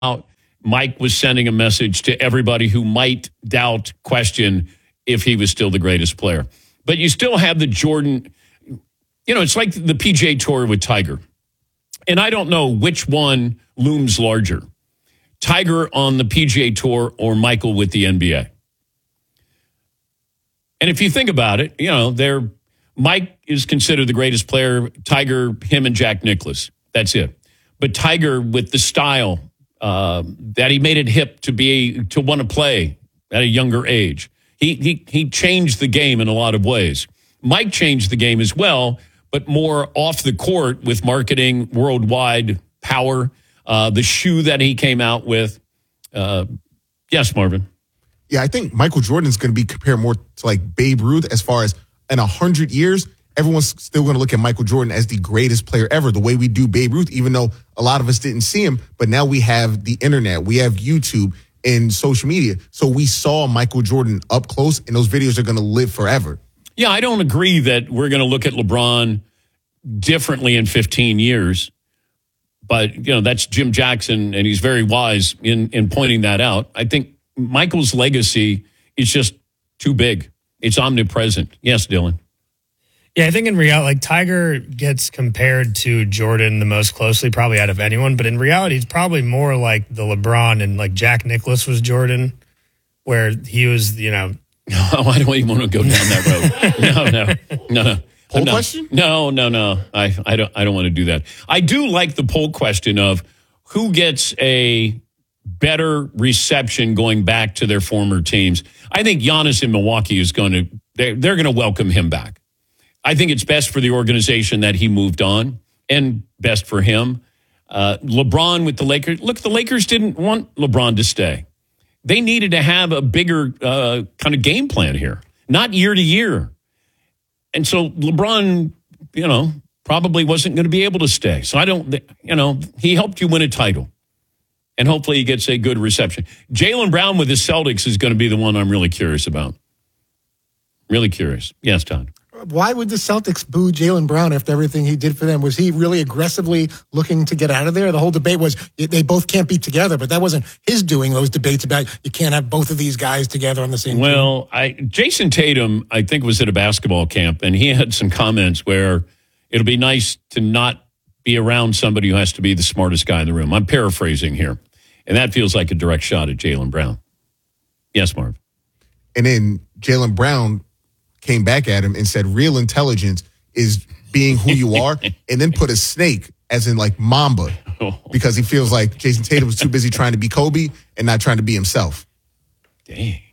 Mike was sending a message to everybody who might doubt, question if he was still the greatest player. But you still have the Jordan, it's like the PGA Tour with Tiger. And I don't know which one looms larger, Tiger on the PGA Tour or Michael with the NBA. And if you think about it, Mike is considered the greatest player, Tiger, him and Jack Nicklaus. That's it. But Tiger with the style that he made it hip to want to play at a younger age. He changed the game in a lot of ways. Mike changed the game as well, but more off the court with marketing, worldwide power, the shoe that he came out with. Yes, Marvin. Yeah, I think Michael Jordan's going to be compared more to like Babe Ruth as far as in 100 years, everyone's still going to look at Michael Jordan as the greatest player ever, the way we do Babe Ruth, even though a lot of us didn't see him. But now we have the internet, we have YouTube and social media. So we saw Michael Jordan up close, and those videos are going to live forever. Yeah, I don't agree that we're going to look at LeBron differently in 15 years. But, that's Jim Jackson, and he's very wise in pointing that out. I think Michael's legacy is just too big. It's omnipresent. Yes, Dylan. Yeah, I think in reality, Tiger gets compared to Jordan the most closely, probably out of anyone. But in reality, it's probably more like the LeBron and like Jack Nicklaus was Jordan, where he was, No, I don't even want to go down that road. No. Poll question? No. I don't want to do that. I do like the poll question of who gets a better reception going back to their former teams. I think Giannis in Milwaukee is they're going to welcome him back. I think it's best for the organization that he moved on and best for him. LeBron with the Lakers. Look, the Lakers didn't want LeBron to stay. They needed to have a bigger kind of game plan here, not year to year. And so LeBron, probably wasn't going to be able to stay. So he helped you win a title. And hopefully he gets a good reception. Jaylen Brown with the Celtics is going to be the one I'm really curious about. Really curious. Yes, Todd. Why would the Celtics boo Jaylen Brown after everything he did for them? Was he really aggressively looking to get out of there? The whole debate was they both can't be together, but that wasn't his doing, those debates about you can't have both of these guys together on the same team. Jason Tatum, I think, was at a basketball camp, and he had some comments where it'll be nice to not be around somebody who has to be the smartest guy in the room. I'm paraphrasing here. And that feels like a direct shot at Jaylen Brown. Yes, Marv. And then Jaylen Brown came back at him and said real intelligence is being who you are, and then put a snake as in like Mamba because he feels like Jason Tatum was too busy trying to be Kobe and not trying to be himself. Dang.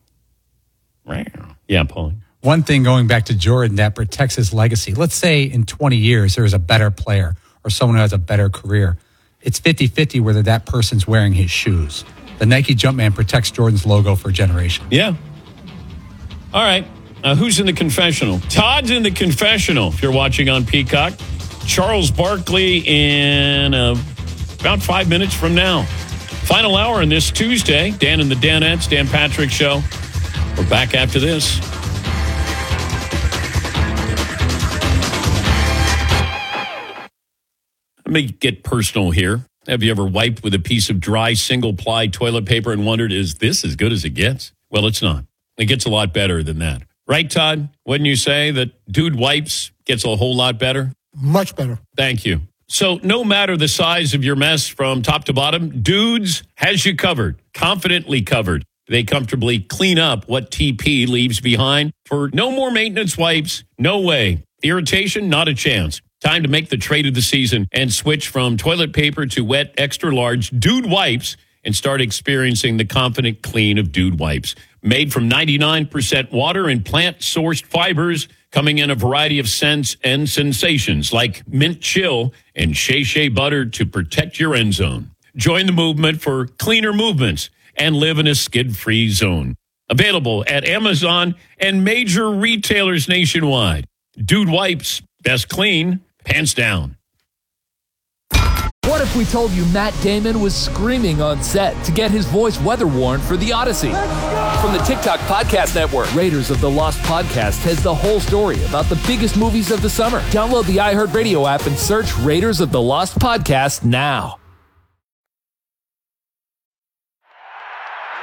Yeah, Paulie. One thing going back to Jordan that protects his legacy. Let's say in 20 years there is a better player or someone who has a better career. It's 50-50 whether that person's wearing his shoes. The Nike Jumpman protects Jordan's logo for generations. Yeah. All right. Who's in the confessional? Todd's in the confessional. If you're watching on Peacock, Charles Barkley in about 5 minutes from now. Final hour on this Tuesday. Dan and the Danettes, Dan Patrick Show. We're back after this. Let me get personal here. Have you ever wiped with a piece of dry single-ply toilet paper and wondered, is this as good as it gets? Well, it's not. It gets a lot better than that. Right, Todd? Wouldn't you say that Dude Wipes gets a whole lot better? Much better. Thank you. So no matter the size of your mess from top to bottom, Dudes has you covered, confidently covered. They comfortably clean up what TP leaves behind. For no more maintenance wipes, no way. Irritation, not a chance. Time to make the trade of the season and switch from toilet paper to wet, extra large Dude Wipes and start experiencing the confident clean of Dude Wipes. Made from 99% water and plant-sourced fibers, coming in a variety of scents and sensations like mint chill and Shea Shea butter to protect your end zone. Join the movement for cleaner movements and live in a skid-free zone. Available at Amazon and major retailers nationwide. Dude Wipes, best clean, hands down. What if we told you Matt Damon was screaming on set to get his voice weather-worn for The Odyssey? From the TikTok Podcast Network, Raiders of the Lost Podcast has the whole story about the biggest movies of the summer. Download the iHeartRadio app and search Raiders of the Lost Podcast now.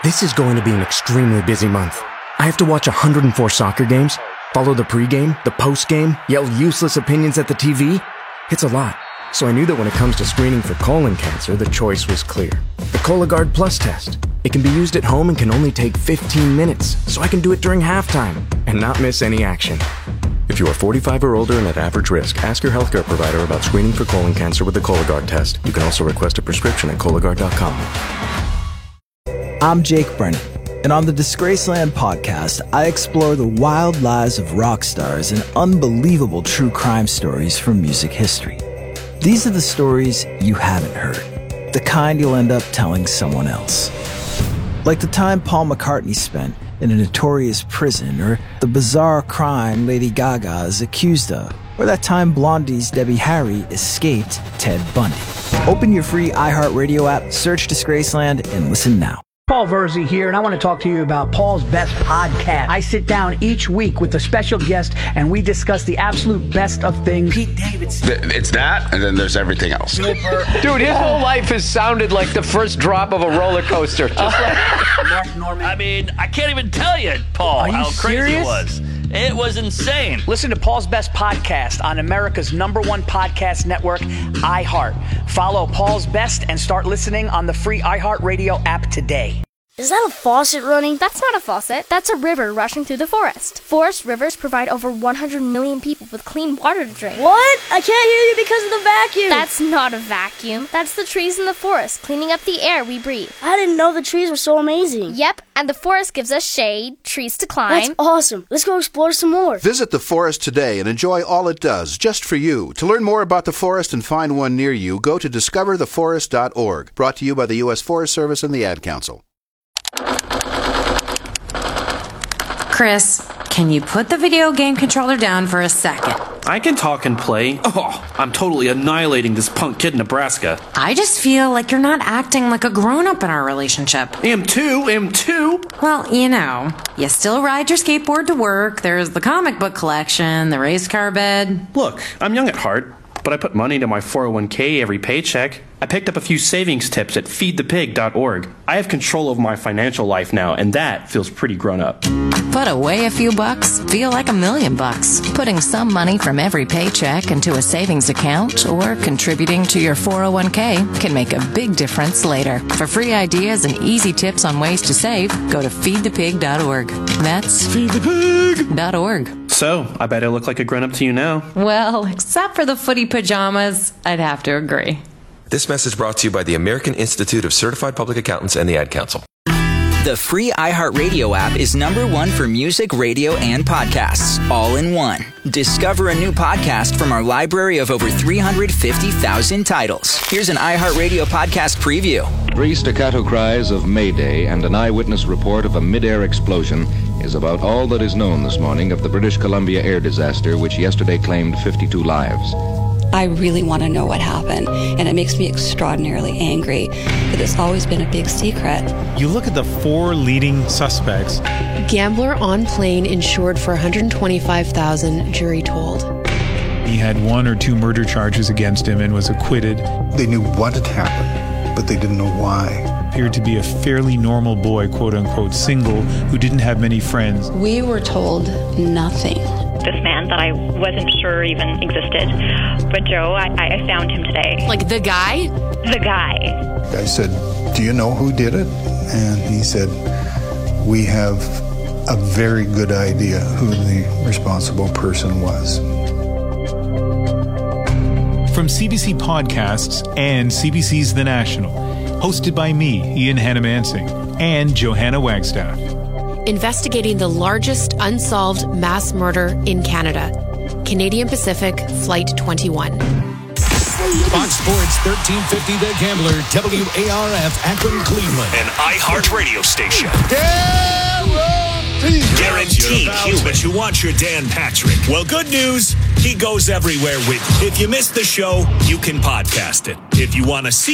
This is going to be an extremely busy month. I have to watch 104 soccer games, follow the pregame, the postgame, yell useless opinions at the TV. It's a lot. So I knew that when it comes to screening for colon cancer, the choice was clear. The Cologuard Plus test. It can be used at home and can only take 15 minutes, so I can do it during halftime and not miss any action. If you are 45 or older and at average risk, ask your healthcare provider about screening for colon cancer with the Cologuard test. You can also request a prescription at Cologuard.com. I'm Jake Brennan, and on the Disgraceland podcast, I explore the wild lives of rock stars and unbelievable true crime stories from music history. These are the stories you haven't heard, the kind you'll end up telling someone else. Like the time Paul McCartney spent in a notorious prison, or the bizarre crime Lady Gaga is accused of, or that time Blondie's Debbie Harry escaped Ted Bundy. Open your free iHeartRadio app, search Disgraceland, and listen now. Paul Verzi here, and I want to talk to you about Paul's Best Podcast. I sit down each week with a special guest, and we discuss the absolute best of things. Pete Davidson. It's that, and then there's everything else. Dude, his whole life has sounded like the first drop of a roller coaster. Just like Mark Norman. I mean, I can't even tell you, Paul, how crazy it was. It was insane. Listen to Paul's Best Podcast on America's #1 podcast network, iHeart. Follow Paul's Best and start listening on the free iHeartRadio app today. Is that a faucet running? That's not a faucet. That's a river rushing through the forest. Forest rivers provide over 100 million people with clean water to drink. What? I can't hear you because of the vacuum. That's not a vacuum. That's the trees in the forest, cleaning up the air we breathe. I didn't know the trees were so amazing. Yep, and the forest gives us shade, trees to climb. That's awesome. Let's go explore some more. Visit the forest today and enjoy all it does, just for you. To learn more about the forest and find one near you, go to discovertheforest.org. Brought to you by the U.S. Forest Service and the Ad Council. Chris, can you put the video game controller down for a second? I can talk and play. Oh, I'm totally annihilating this punk kid in Nebraska. I just feel like you're not acting like a grown-up in our relationship. Am too. Well, you still ride your skateboard to work, there's the comic book collection, the race car bed. Look, I'm young at heart, but I put money into my 401k every paycheck. I picked up a few savings tips at feedthepig.org. I have control over my financial life now, and that feels pretty grown up. Put away a few bucks, feel like $1 million. Putting some money from every paycheck into a savings account or contributing to your 401k can make a big difference later. For free ideas and easy tips on ways to save, go to feedthepig.org. That's feedthepig.org. So, I bet I look like a grown-up to you now. Well, except for the footy pajamas, I'd have to agree. This message brought to you by the American Institute of Certified Public Accountants and the Ad Council. The free iHeartRadio app is #1 for music, radio, and podcasts, all in one. Discover a new podcast from our library of over 350,000 titles. Here's an iHeartRadio podcast preview. 3 staccato cries of Mayday and an eyewitness report of a mid-air explosion is about all that is known this morning of the British Columbia air disaster, which yesterday claimed 52 lives. I really want to know what happened, and it makes me extraordinarily angry that it's always been a big secret. You look at the 4 leading suspects. Gambler on plane insured for $125,000, jury told. He had 1 or 2 murder charges against him and was acquitted. They knew what had happened, but they didn't know why. Appeared to be a fairly normal boy, quote-unquote, single, who didn't have many friends. We were told nothing. This man that I wasn't sure even existed. But Joe, I found him today. Like the guy? The guy. I said, "Do you know who did it?" And he said, "We have a very good idea who the responsible person was." From CBC Podcasts and CBC's The National, hosted by me, Ian Hannamansing, and Johanna Wagstaff. Investigating the largest unsolved mass murder in Canada. Canadian Pacific Flight 21. Fox Sports 1350 The Gambler, WARF, Akron, Cleveland. An iHeart radio station. Guaranteed humans who want your Dan Patrick. Well, good news. He goes everywhere with you. If you missed the show, you can podcast it. If you want to see